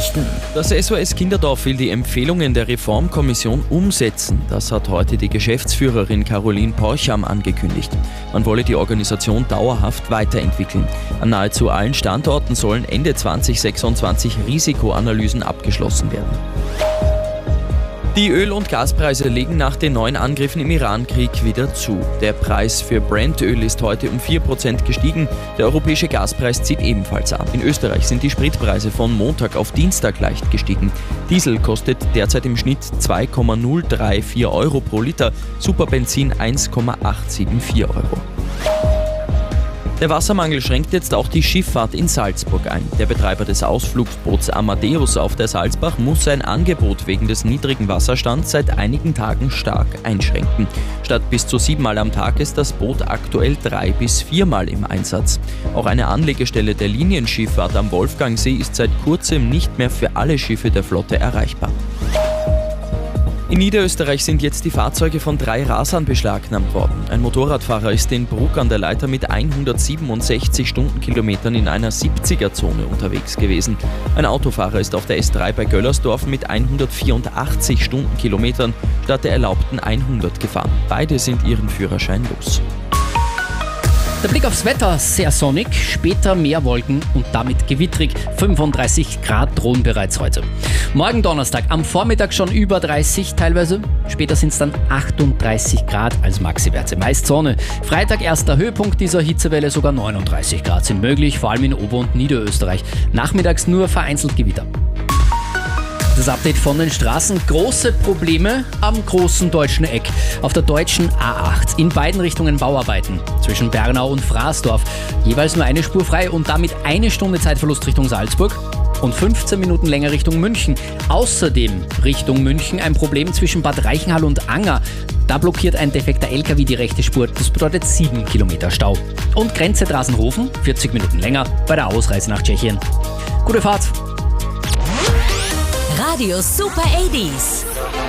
Nachrichten. Das SOS Kinderdorf will die Empfehlungen der Reformkommission umsetzen. Das hat heute die Geschäftsführerin Caroline Porcham angekündigt. Man wolle die Organisation dauerhaft weiterentwickeln. An nahezu allen Standorten sollen Ende 2026 Risikoanalysen abgeschlossen werden. Die Öl- und Gaspreise legen nach den neuen Angriffen im Iran-Krieg wieder zu. Der Preis für Brent-Öl ist heute um 4% gestiegen. Der europäische Gaspreis zieht ebenfalls ab. In Österreich sind die Spritpreise von Montag auf Dienstag leicht gestiegen. Diesel kostet derzeit im Schnitt 2,034 Euro pro Liter, Superbenzin 1,874 Euro. Der Wassermangel schränkt jetzt auch die Schifffahrt in Salzburg ein. Der Betreiber des Ausflugsboots Amadeus auf der Salzbach muss sein Angebot wegen des niedrigen Wasserstands seit einigen Tagen stark einschränken. Statt bis zu 7-mal am Tag ist das Boot aktuell 3- bis 4-mal im Einsatz. Auch eine Anlegestelle der Linienschifffahrt am Wolfgangsee ist seit kurzem nicht mehr für alle Schiffe der Flotte erreichbar. In Niederösterreich sind jetzt die Fahrzeuge von 3 Rasern beschlagnahmt worden. Ein Motorradfahrer ist in Bruck an der Leiter mit 167 Stundenkilometern in einer 70er-Zone unterwegs gewesen. Ein Autofahrer ist auf der S3 bei Göllersdorf mit 184 Stundenkilometern statt der erlaubten 100 gefahren. Beide sind ihren Führerschein los. Der Blick aufs Wetter, sehr sonnig, später mehr Wolken und damit gewittrig. 35 Grad drohen bereits heute. Morgen Donnerstag, am Vormittag schon über 30 teilweise. Später sind es dann 38 Grad als Maxi-Werte. Meist Sonne. Freitag erster Höhepunkt dieser Hitzewelle, sogar 39 Grad sind möglich, vor allem in Ober- und Niederösterreich. Nachmittags nur vereinzelt Gewitter. Das Update von den Straßen. Große Probleme am großen deutschen Eck. Auf der deutschen A8 in beiden Richtungen Bauarbeiten. Zwischen Bernau und Fraßdorf. Jeweils nur eine Spur frei und damit 1 Stunde Zeitverlust Richtung Salzburg und 15 Minuten länger Richtung München. Außerdem Richtung München ein Problem zwischen Bad Reichenhall und Anger. Da blockiert ein defekter LKW die rechte Spur. Das bedeutet 7 Kilometer Stau. Und Grenze Drasenhofen 40 Minuten länger bei der Ausreise nach Tschechien. Gute Fahrt! Radio Super 80s.